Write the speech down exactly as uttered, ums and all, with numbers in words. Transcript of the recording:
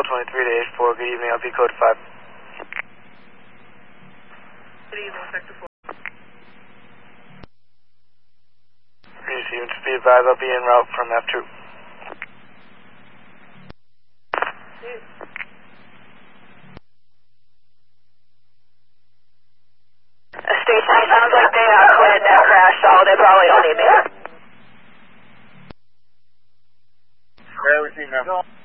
Hotel twenty-three to H four, good evening, L P code five. Good evening, Sector four. Received, to be advised, I'll be en route from F two. Station, sounds like they uh, cleared that crash, so they probably don't need me. Where are we seeing now?